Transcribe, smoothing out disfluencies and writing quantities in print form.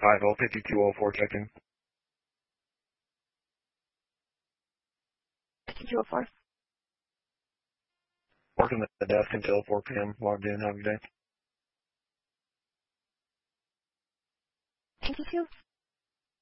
50-204 check-in. 5204. Working at the desk until 4 p.m. Logged in. Have a good day. 52.